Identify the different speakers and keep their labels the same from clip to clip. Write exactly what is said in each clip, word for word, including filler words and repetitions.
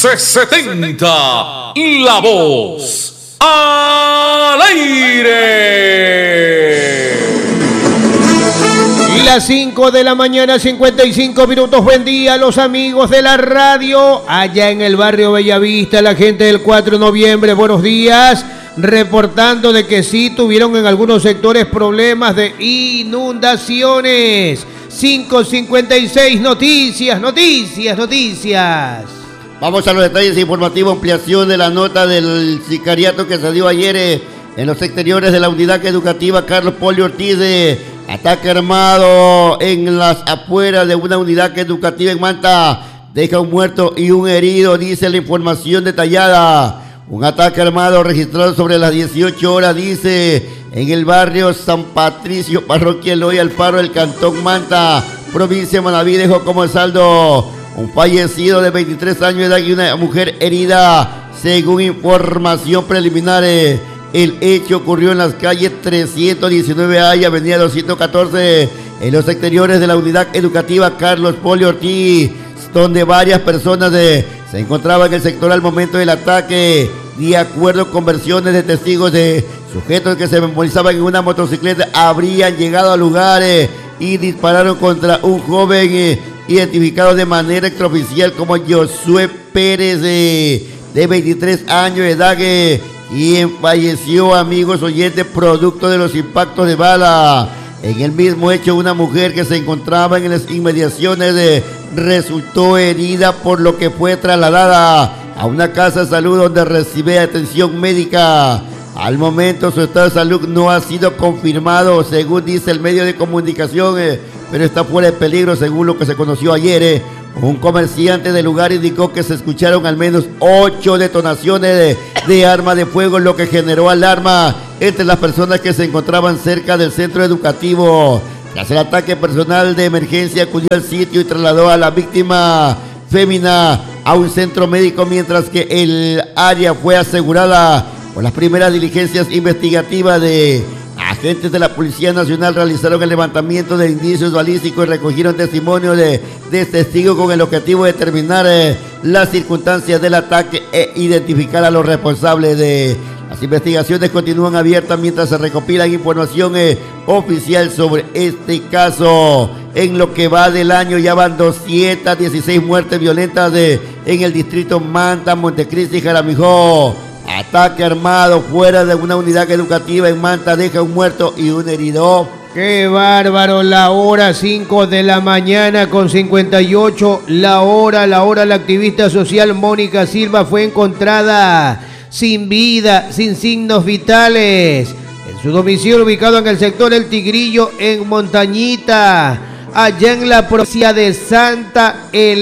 Speaker 1: once setenta, La Voz al aire.
Speaker 2: Las cinco de la mañana, cincuenta y cinco minutos. Buen día a los amigos de la radio. Allá en el barrio Bellavista, la gente del cuatro de noviembre, buenos días. Reportando de que sí tuvieron en algunos sectores problemas de inundaciones. cinco cincuenta y seis, noticias, noticias, noticias.
Speaker 3: Vamos a los detalles informativos, ampliación de la nota del sicariato que se dio ayer eh, en los exteriores de la unidad educativa Carlos Polio Ortiz. Eh, ataque armado en las afueras de una unidad educativa en Manta. Deja un muerto y un herido, dice la información detallada. Un ataque armado registrado sobre las dieciocho horas, dice, en el barrio San Patricio, parroquia Eloy Alfaro, el cantón Manta, provincia de Manabí, dejó como saldo un fallecido de veintitrés años de edad y una mujer herida, según información preliminar. El hecho ocurrió en las calles trescientos diecinueve A y avenida doscientos catorce, en los exteriores de la unidad educativa Carlos Polio Ortiz, donde varias personas de, se encontraban en el sector al momento del ataque. De acuerdo con versiones de testigos, de sujetos que se movilizaban en una motocicleta habrían llegado al lugar eh, y dispararon contra un joven eh, identificado de manera extraoficial como Josué Pérez, eh, de veintitrés años de edad, eh, quien falleció, amigos oyentes, producto de los impactos de bala. En el mismo hecho, una mujer que se encontraba en las inmediaciones de, resultó herida, por lo que fue trasladada a una casa de salud donde recibe atención médica. Al momento su estado de salud no ha sido confirmado, según dice el medio de comunicación, eh, pero está fuera de peligro, según lo que se conoció ayer. Eh. Un comerciante del lugar indicó que se escucharon al menos ocho detonaciones de, de arma de fuego, lo que generó alarma entre las personas que se encontraban cerca del centro educativo. Tras el ataque, personal de emergencia acudió al sitio y trasladó a la víctima fémina a un centro médico, mientras que el área fue asegurada. Por las primeras diligencias investigativas de agentes de la Policía Nacional, realizaron el levantamiento de indicios balísticos y recogieron testimonios de, de testigos con el objetivo de determinar eh, las circunstancias del ataque e identificar a los responsables. De las investigaciones continúan abiertas mientras se recopilan información eh, oficial sobre este caso. En lo que va del año ya van doscientas dieciséis muertes violentas de, en el distrito Manta, Montecristi y Jaramijó. Ataque armado fuera de una unidad educativa en Manta deja un muerto y un herido.
Speaker 2: ¡Qué bárbaro! La hora cinco de la mañana con cincuenta y ocho. La hora, la hora, la activista social Mónica Silva fue encontrada sin vida, sin signos vitales, en su domicilio ubicado en el sector El Tigrillo, en Montañita, allá en la provincia de Santa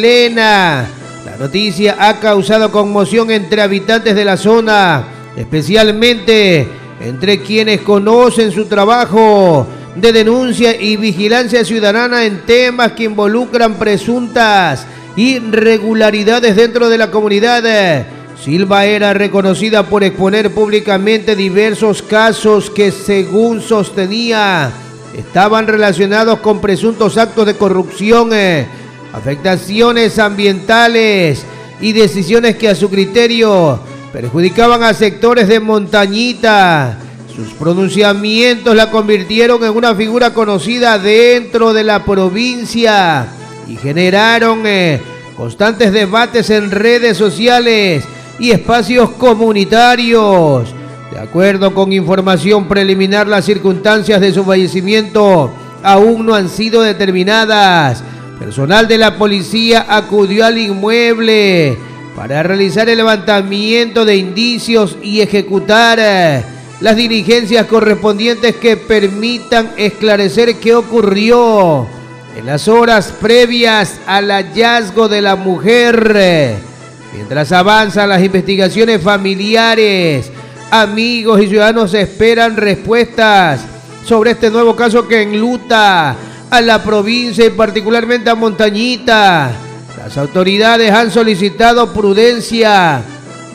Speaker 2: Elena. La noticia ha causado conmoción entre habitantes de la zona, especialmente entre quienes conocen su trabajo de denuncia y vigilancia ciudadana en temas que involucran presuntas irregularidades dentro de la comunidad. Silva era reconocida por exponer públicamente diversos casos que, según sostenía, estaban relacionados con presuntos actos de corrupción, eh, afectaciones ambientales y decisiones que a su criterio perjudicaban a sectores de Montañita. Sus pronunciamientos la convirtieron en una figura conocida dentro de la provincia y generaron eh, constantes debates en redes sociales y espacios comunitarios. De acuerdo con información preliminar, las circunstancias de su fallecimiento aún no han sido determinadas. Personal de la policía acudió al inmueble para realizar el levantamiento de indicios y ejecutar eh, las diligencias correspondientes que permitan esclarecer qué ocurrió en las horas previas al hallazgo de la mujer. Mientras avanzan las investigaciones, familiares, amigos y ciudadanos esperan respuestas sobre este nuevo caso que enluta a la provincia y particularmente a Montañita. Las autoridades han solicitado prudencia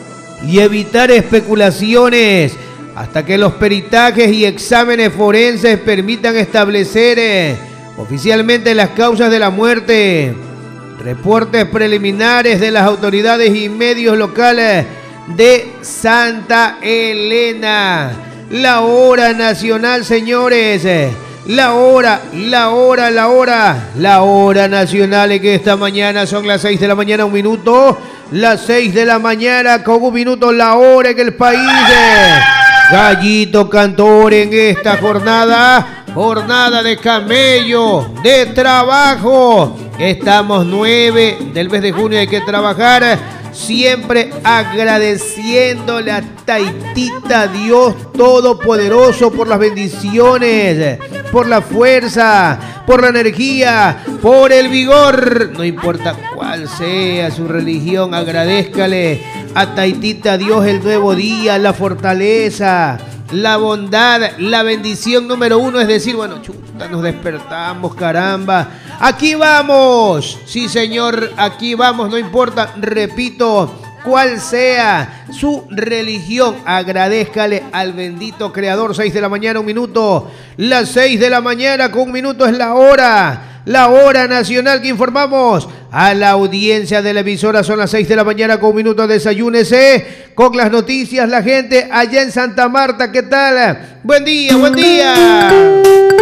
Speaker 2: y evitar especulaciones hasta que los peritajes y exámenes forenses permitan establecer eh, oficialmente las causas de la muerte. Reportes preliminares de las autoridades y medios locales de Santa Elena. La hora nacional, señores. La hora, la hora, la hora. La hora nacional es que esta mañana son las seis de la mañana, un minuto. Las seis de la mañana con un minuto, la hora en el país. Gallito cantor en esta jornada. Jornada de camello, de trabajo. Estamos nueve del mes de junio, hay que trabajar. Siempre agradeciéndole a Taitita Dios Todopoderoso por las bendiciones, por la fuerza, por la energía, por el vigor. No importa cuál sea su religión, agradézcale a Taitita Dios el nuevo día, la fortaleza, la bondad, la bendición número uno. Es decir, bueno, chuta, nos despertamos, caramba. Aquí vamos, sí señor, aquí vamos, no importa, repito, cuál sea su religión, agradézcale al bendito Creador. Seis de la mañana, un minuto, las seis de la mañana con un minuto es la hora, la hora nacional que informamos a la audiencia de la emisora. Son las seis de la mañana con un minuto, desayúnese con las noticias, la gente allá en Santa Marta, ¿qué tal? Buen día, buen día.